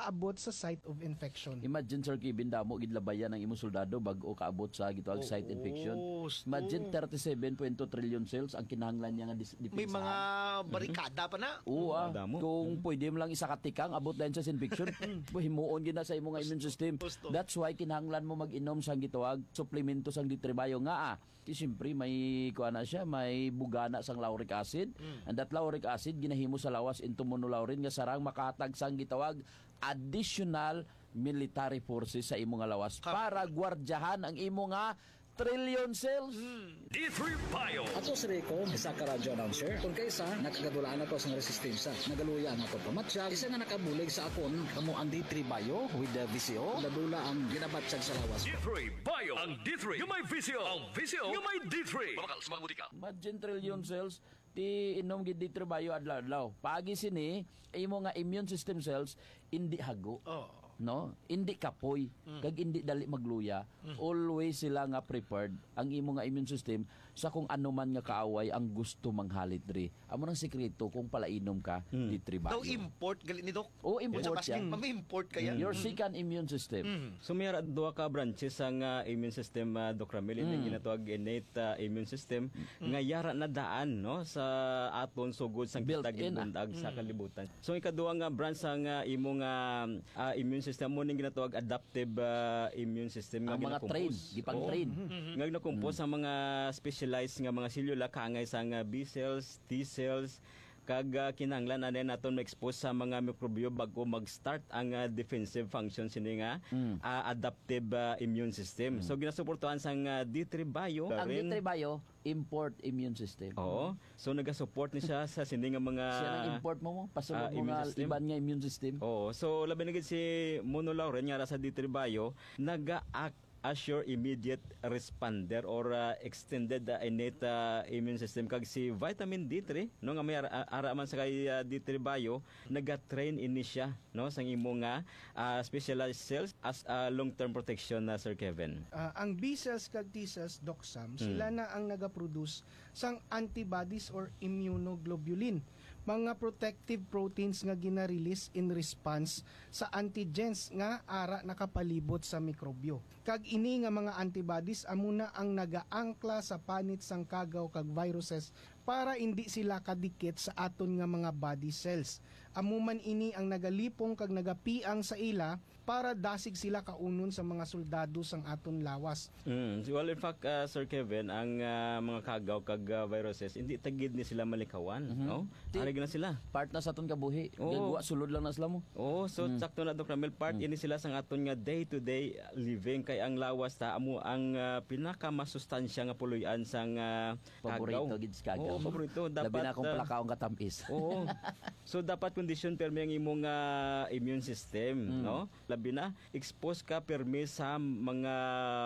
makaabot sa site of infection. Imagine Sir Kevin, damo gidlabayan ang imong soldado bago kaabot sa gitawag site infection. Imagine 37.2 trillion cells ang kinahanglan niya nga depensahan. May mga barikada pa na. Oo, kung pwede mo lang isa katikang abot din sa infection, himuon gyud na sa imong immune system. That's why kinahanglan mo mag-inom sang gitawag suplemento sang ditribayo nga siyempre may kuana siya, may bugana sang lauric acid. And that lauric acid ginahimo sa lawas into monolaurin nga sarang makatag sang gitawag additional military forces sa imo nga lawas para gwardyahan ang imo nga trillion cells. D3 Bio. Ato si Rico, isa ka radyo announcer. Kung kaysa, nakagadulaan ako sa resistensya. Nagaluya na ako pamatsyag. Isa nga nakabulig sa akon, kamo ang D3 Bio with the VCO. Nadula ang ginabatsyag sa lawas. D3 Bio. Ang D3 yung may VCO. Ang VCO yung may D3. Pamakal, sumaguti ka. Imagine trillion cells ti inom gid D3 Bio adlaw-adlaw. Pagi sini imo nga immune system cells indi hago. No, hindi kapoy kag hindi dali magluya. Always sila nga prepared ang imo nga immune system sa kung ano man nga kaaway ang gusto manghalit diri. Amo nang sekreto kung palainom ka D3 Bio. Daw import gali ni Doc. Import yan. Mag-import kaya. Your second immune system. So may duha ka branches ang immune system, Doc Ramil, yung ginatawag innate immune system nga yara na daan no sa aton sugod sang kitagin bundag sa kalibutan. So ikaduha nga branch ang imo nga immune system mo ning ginatawag adaptive immune system nga ginakompose. Gipang-train. Nga ginakompose ang mga specialized nga mga selula kaangay sa B cells, T cells, kag kinahanglan na din naton ma-expose sa mga mikrobyo bago mag-start ang defensive function sini nga adaptive immune system. So ginasuportuhan sang D3 Bio. Ang D3 Bio import immune system. Oo. So nagasupport ni siya sa sini nga mga siya nang import mo pasulod mo nga iban nga immune system. Oo. So labi na gid si monolaurin nga sa D3 Bio naga-act as your immediate responder or extended innate immune system kag si vitamin D3 no nga may ara man sa kay D3 Bio naga-train ini siya no sang imo nga specialized cells as long-term protection na Sir Kevin. Ang B cells kag T cells, Doc Sam, sila na ang nagaproduce sang antibodies or immunoglobulin, mga protective proteins nga gina-release in response sa antigens nga ara nakapalibot sa mikrobyo. Kag ini nga mga antibodies amuna ang nagaangkla sa panit sang kagaw kag viruses para hindi sila kadikit sa aton nga mga body cells. Amuman ini ang nagalipong kag nagapiang sa ila para dasig sila kaunon sa mga soldado sang aton lawas. Well, in fact, Sir Kevin, ang mga kagaw kag viruses hindi tagid ni sila malikawan, no? Arig na sila. Part na sa aton kabuhi. Gagwa sulod lang na sila mo. So sakto na Dr. Ramil, part ini sila sang aton nga day-to-day living kay ang lawas ta amo ang pinakamasustansya nga puluyan sang paborito gid sa kagaw. Paborito dapat labi na akong palakaong katamis. Oo. So dapat condition permi ang imong immune system, no? Labi na expose ka permi sa mga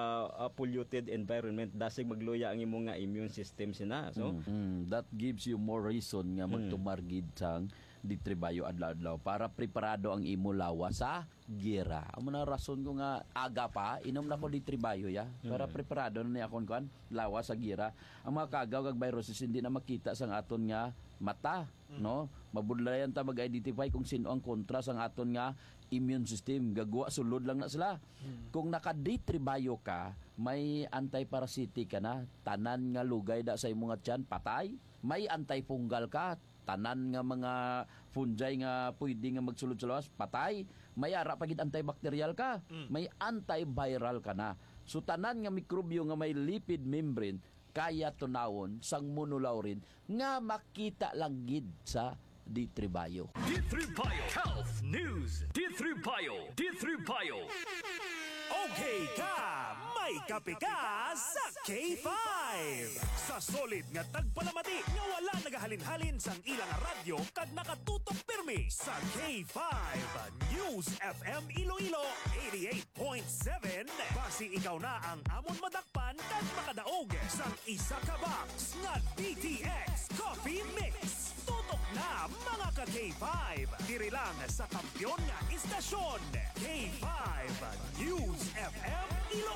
polluted environment dasig magluya ang imong immune system sina. So that gives you more reason nga magtumargid sang D3 Bio adlaw-adlaw para preparado ang imo lawa sa gira. Amo na rason ko nga aga pa inom na ko D3 Bio para preparado na ni akon kuan lawa sa gira. Ang mga kagaw kag viruses hindi na makita sang aton nga mata, no? Mabudlayan ta mag-identify kung sino ang kontra sang aton nga immune system. Gagwa sulod lang na sila. Kung naka D3 Bio ka, may anti-parasitic ka na, tanan nga lugay da sa imong tiyan patay. May antifungal ka, tanan nga mga fungi nga pwede nga magsulod sa lawas, patay. May ara pagid antibacterial ka, may antiviral ka na. So tanan nga mikrobyo nga may lipid membrane kaya tunawon sang monolaurin nga makita lang gid sa D3 Bio. D3 Bio Health News. D3 Bio. D3 Bio. Okay ka, may kape ka sa K5. Sa solid nga tagpalamati nga wala nagahalin-halin sang ilang radyo kag nakatutok pirmi sa K5 News FM Iloilo 88.7. Basi ikaw na ang amon madakpan kag makadaog sang isa ka box nga DTX Coffee Mix. Tutok na mga ka K5. Diri lang sa kampiyon nga istasyon K5 News FM Iloilo.